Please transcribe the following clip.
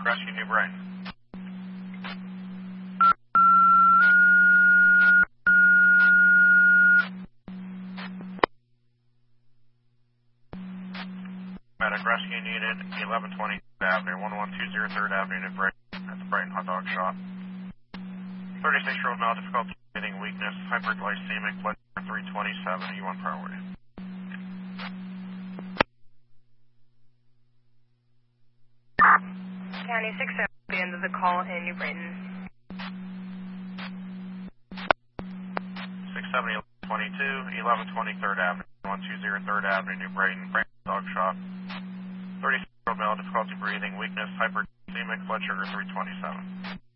Rescue New Brighton. Medic rescue needed, 1120 Avenue, 1120 3rd Avenue, New Brighton, at the Brighton Hot Dog Shop. 36-year-old male, difficulty breathing, weakness, hyperglycemic, blood pressure 327, you on priority. County 6 at the end of the call in New Brighton. 670 1122, 1120 3rd Avenue, 120 3rd Avenue, New Brighton, Brighton Dog Shop. 36-year-old male, difficulty breathing, weakness, hyperglycemic, blood sugar 327.